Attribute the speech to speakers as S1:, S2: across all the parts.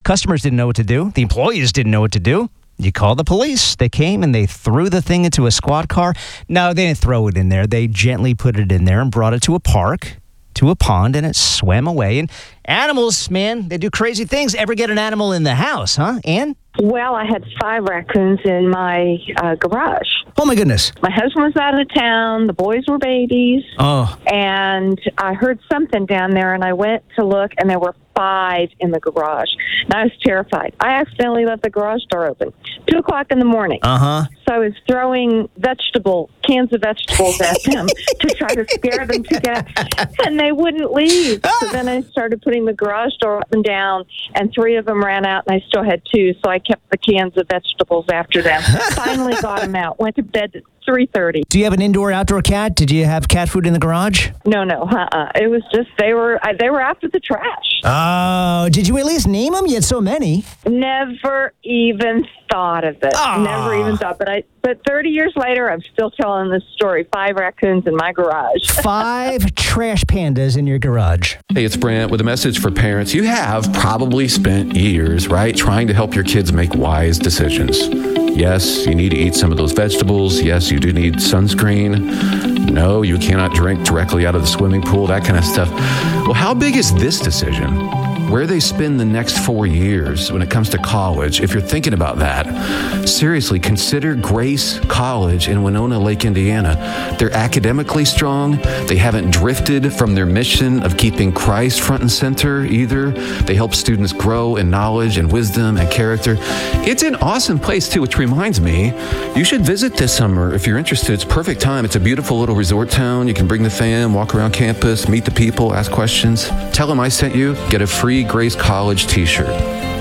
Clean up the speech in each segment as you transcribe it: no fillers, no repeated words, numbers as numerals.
S1: Customers didn't know what to do. The employees didn't know what to do. You call the police. They came and they threw the thing into a squad car. No, they didn't throw it in there. They gently put it in there and brought it to a park, to a pond, and it swam away. And animals, man, they do crazy things. Ever get an animal in the house, huh, Ann?
S2: Well, I had 5 raccoons in my garage.
S1: Oh, my goodness.
S2: My husband was out of town. The boys were babies.
S1: Oh.
S2: And I heard something down there, and I went to look, and there were 5 in the garage. And I was terrified. I accidentally left the garage door open. 2 o'clock in the morning.
S1: Uh-huh.
S2: So I was throwing cans of vegetables at them to try to scare them to get, and they wouldn't leave. So then I started putting the garage door up and down, and 3 of them ran out, and I still had 2, so I kept the cans of vegetables after them. Finally got them out. Went to bed at 3:30.
S1: Do you have an indoor-outdoor cat? Did you have cat food in the garage?
S2: No, It was just they were after the trash.
S1: Oh, did you at least name them? You had so many.
S2: Never even thought of it. Never even thought. But 30 years later, I'm still telling this story. 5 raccoons in my garage.
S1: 5 trash pandas in your garage.
S3: Hey, it's Brent with a message for parents. You have probably spent years, right, trying to help your kids make wise decisions. Yes, you need to eat some of those vegetables. Yes, you do need sunscreen. No, you cannot drink directly out of the swimming pool, that kind of stuff. Well, how big is this decision? Where they spend the next 4 years when it comes to college, if you're thinking about that, seriously, consider Grace College in Winona Lake, Indiana. They're academically strong. They haven't drifted from their mission of keeping Christ front and center either. They help students grow in knowledge and wisdom and character. It's an awesome place too, which reminds me, you should visit this summer if you're interested. It's perfect time. It's a beautiful little resort town. You can bring the fam, walk around campus, meet the people, ask questions. Tell them I sent you. Get a free Grace College t-shirt.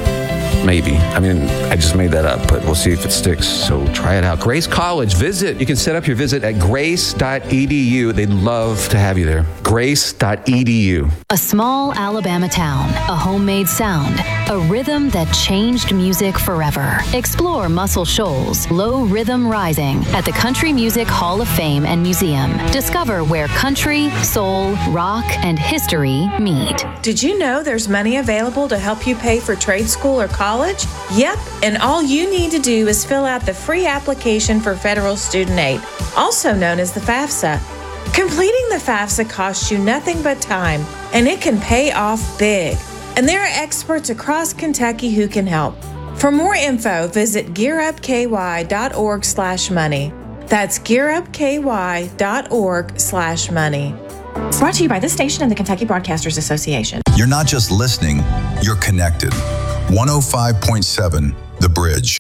S3: Maybe. I mean, I just made that up, but we'll see if it sticks. So try it out. Grace College, visit. You can set up your visit at grace.edu. They'd love to have you there. Grace.edu.
S4: A small Alabama town, a homemade sound, a rhythm that changed music forever. Explore Muscle Shoals, Low Rhythm Rising at the Country Music Hall of Fame and Museum. Discover where country, soul, rock, and history meet.
S5: Did you know there's money available to help you pay for trade school or college? Yep, and all you need to do is fill out the free application for federal student aid, also known as the FAFSA. Completing the FAFSA costs you nothing but time, and it can pay off big. And there are experts across Kentucky who can help. For more info, visit gearupky.org/money. That's gearupky.org/money. Brought to you by this station and the Kentucky Broadcasters Association.
S6: You're not just listening, you're connected. 105.7 The Bridge.